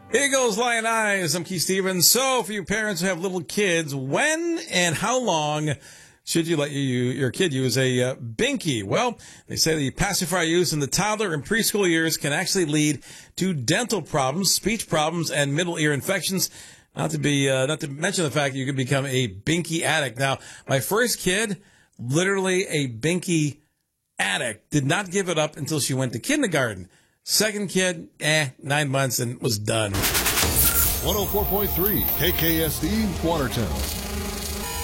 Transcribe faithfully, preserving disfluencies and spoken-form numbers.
Here goes Lion Eyes. I'm Keith Stevens. So, for you parents who have little kids, when and how long should you let you, your kid use a uh, Binky? Well, they say the pacifier use in the toddler and preschool years can actually lead to dental problems, speech problems, and middle ear infections. Not to be, uh, not to mention the fact that you could become a Binky addict. Now, my first kid, literally a Binky addict, did not give it up until she went to kindergarten. Second kid, eh, nine months and was done. one oh four point three K K S D, Watertown.